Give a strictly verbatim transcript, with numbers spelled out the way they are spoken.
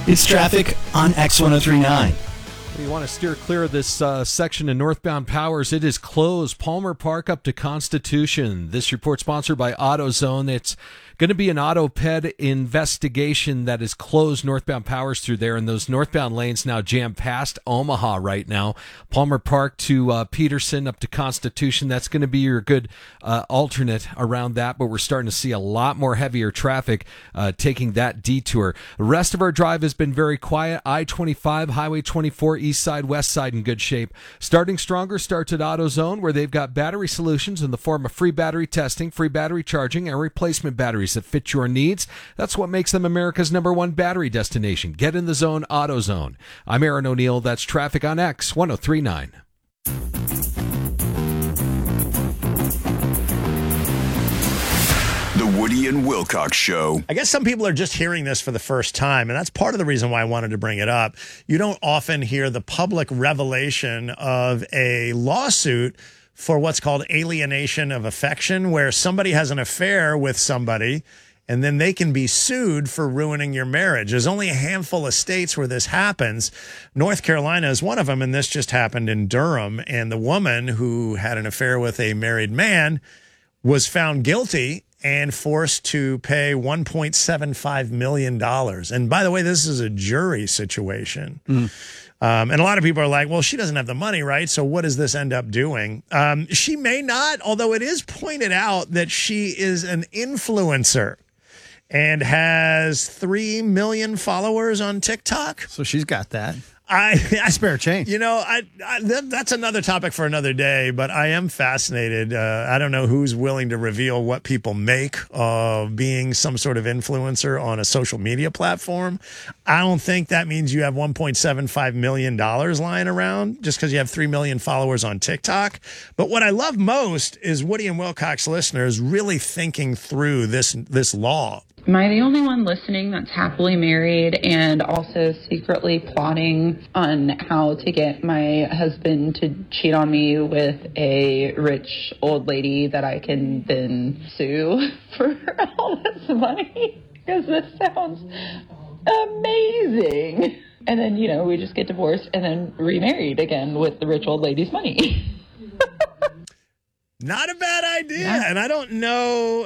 It's traffic on X one oh three point nine. You want to steer clear of this uh, section in northbound Powers. It is closed. Palmer Park up to Constitution. This report sponsored by AutoZone. It's going to be an AutoPed investigation that is closed northbound Powers through there, and those northbound lanes now jammed past Omaha right now. Palmer Park to uh, Peterson up to Constitution. That's going to be your good uh, alternate around that, but we're starting to see a lot more heavier traffic uh, taking that detour. The rest of our drive has been very quiet. I twenty-five, Highway twenty-four, east side, west side in good shape. Starting stronger starts at AutoZone, where they've got battery solutions in the form of free battery testing, free battery charging, and replacement batteries that fit your needs. That's what makes them America's number one battery destination. Get in the zone, AutoZone. I'm Aaron O'Neill. That's traffic on X one oh three point nine. The Woody and Wilcox Show. I guess some people are just hearing this for the first time, and that's part of the reason why I wanted to bring it up. You don't often hear the public revelation of a lawsuit for what's called alienation of affection, where somebody has an affair with somebody, and then they can be sued for ruining your marriage. There's only a handful of states where this happens. North Carolina is one of them, and this just happened in Durham. And the woman who had an affair with a married man was found guilty and forced to pay one point seven five million dollars. And by the way, this is a jury situation. Mm. Um, and a lot of people are like, well, she doesn't have the money, right? So what does this end up doing? Um, she may not, although it is pointed out that she is an influencer and has three million followers on TikTok. So she's got that. I, I spare change. You know, I, I that, that's another topic for another day, but I am fascinated. Uh, I don't know who's willing to reveal what people make of being some sort of influencer on a social media platform. I don't think that means you have one point seven five million dollars lying around just because you have three million followers on TikTok. But what I love most is Woody and Wilcox listeners really thinking through this this law. Am I the only one listening that's happily married and also secretly plotting on how to get my husband to cheat on me with a rich old lady that I can then sue for all this money? Because this sounds amazing. And then, you know, we just get divorced and then remarried again with the rich old lady's money. Not a bad idea. Yeah. And I don't know